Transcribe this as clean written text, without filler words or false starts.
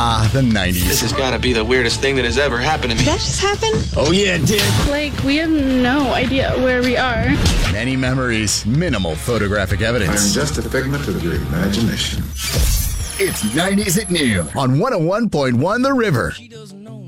The 90s. This has got to be the weirdest thing that has ever happened to me. Did that just happen? Oh, yeah, it did. Like, we have no idea where we are. Many memories, minimal photographic evidence. I'm just a figment of your imagination. It's 90s at noon on 101.1 The River. She doesn't know